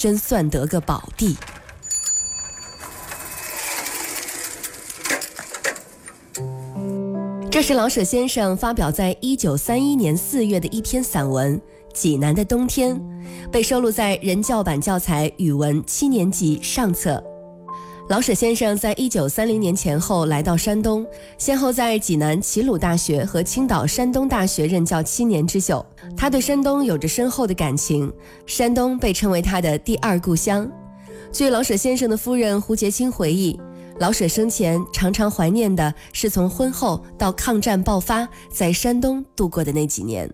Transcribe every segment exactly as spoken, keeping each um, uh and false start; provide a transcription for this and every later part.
真算得个宝地。这是老舍先生发表在一九三一年四月的一篇散文《济南的冬天》，被收录在人教版教材语文七年级上册。老舍先生在一九三零年前后来到山东，先后在济南齐鲁大学和青岛山东大学任教七年之久。他对山东有着深厚的感情，山东被称为他的第二故乡。据老舍先生的夫人胡洁清回忆，老舍生前常常怀念的是从婚后到抗战爆发在山东度过的那几年。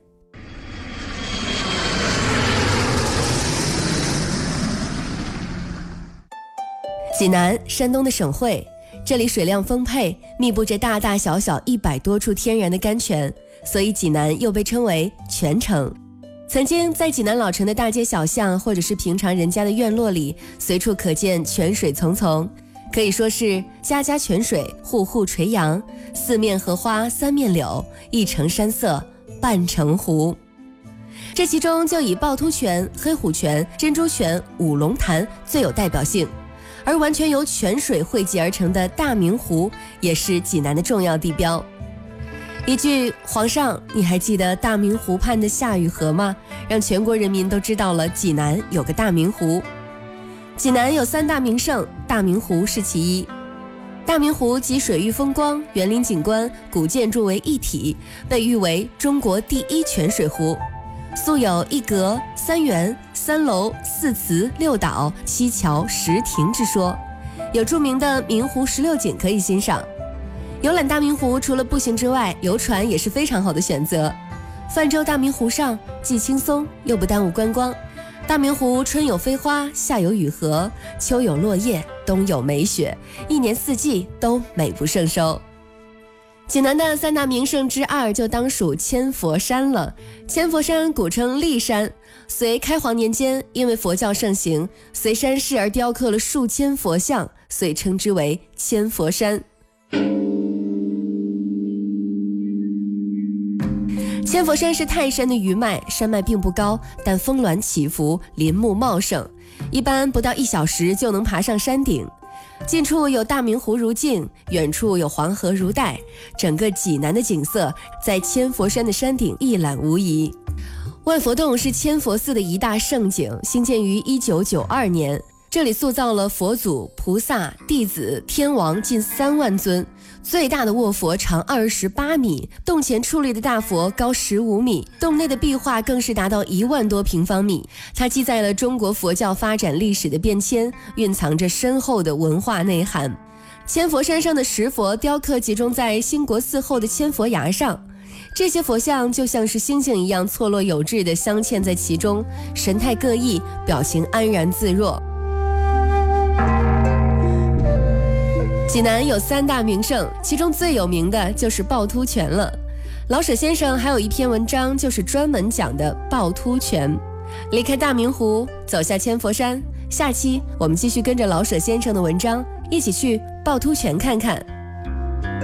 济南，山东的省会，这里水量丰沛，密布着大大小小一百多处天然的甘泉，所以济南又被称为泉城。曾经在济南老城的大街小巷，或者是平常人家的院落里，随处可见泉水淙淙，可以说是家家泉水，户户垂杨，四面荷花三面柳，一城山色半城湖。这其中就以趵突泉、黑虎泉、珍珠泉、五龙潭最有代表性，而完全由泉水汇集而成的大明湖也是济南的重要地标。一句皇上，你还记得大明湖畔的夏雨荷吗？让全国人民都知道了济南有个大明湖。济南有三大名胜，大明湖是其一。大明湖集水域风光、园林景观、古建筑为一体，被誉为中国第一泉水湖。素有一阁、三园、三楼、四祠、六岛、七桥、十亭之说，有著名的明湖十六景可以欣赏。游览大明湖除了步行之外，游船也是非常好的选择。泛舟大明湖上，既轻松又不耽误观光。大明湖春有飞花，夏有雨荷，秋有落叶，冬有梅雪，一年四季都美不胜收。济南的三大名胜之二就当属千佛山了。千佛山古称骊山，隋开皇年间因为佛教盛行，随山势而雕刻了数千佛像，所以称之为千佛山。千佛山是泰山的余脉，山脉并不高，但峰峦起伏，林木茂盛，一般不到一小时就能爬上山顶。近处有大明湖如镜，远处有黄河如带，整个济南的景色在千佛山的山顶一览无遗。万佛洞是千佛寺的一大胜景，兴建于一九九二年，这里塑造了佛祖、菩萨、弟子、天王近三万尊，最大的卧佛长二十八米，洞前矗立的大佛高十五米，洞内的壁画更是达到一万多平方米。它记载了中国佛教发展历史的变迁，蕴藏着深厚的文化内涵。千佛山上的石佛雕刻集中在兴国寺后的千佛崖上，这些佛像就像是星星一样错落有致地镶嵌在其中，神态各异，表情安然自若。济南有三大名胜，其中最有名的就是趵突泉了。老舍先生还有一篇文章就是专门讲的趵突泉。离开大明湖，走下千佛山，下期我们继续跟着老舍先生的文章，一起去趵突泉看看。